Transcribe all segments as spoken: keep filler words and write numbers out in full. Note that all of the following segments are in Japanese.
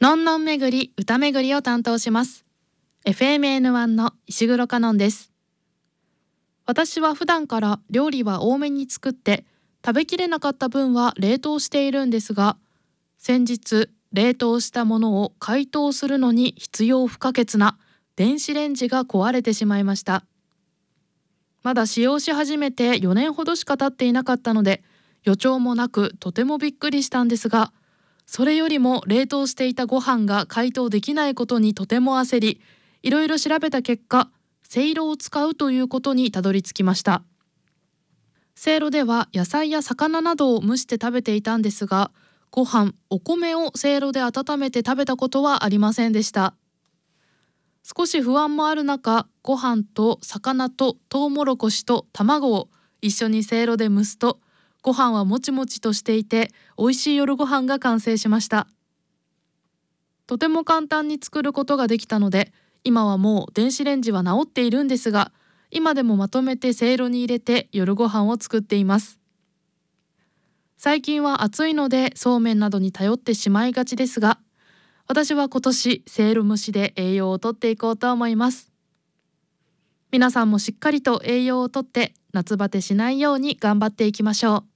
のんのん巡り歌巡りを担当します。 エフエムエヌワン の石黒香音です。私は普段から料理は多めに作って食べきれなかった分は冷凍しているんですが、先日冷凍したものを解凍するのに必要不可欠な電子レンジが壊れてしまいました。まだ使用し始めてよねんほどしか経っていなかったので予兆もなくとてもびっくりしたんですが、それよりも冷凍していたご飯が解凍できないことにとても焦り、いろいろ調べた結果、せいろを使うということにたどり着きました。せいろでは野菜や魚などを蒸して食べていたんですが、ご飯、お米をせいろで温めて食べたことはありませんでした。少し不安もある中、ご飯と魚とトウモロコシと卵を一緒にせいろで蒸すと、ご飯はもちもちとしていて美味しい夜ご飯が完成しました。とても簡単に作ることができたので、今はもう電子レンジは治っているんですが、今でもまとめてせいろに入れて夜ご飯を作っています。最近は暑いのでそうめんなどに頼ってしまいがちですが、私は今年せいろ蒸しで栄養をとっていこうと思います。皆さんもしっかりと栄養をとって夏バテしないように頑張っていきましょう。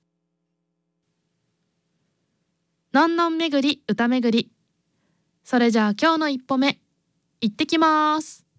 のんのん巡り歌巡り。それじゃあ今日の一歩目、行ってきます。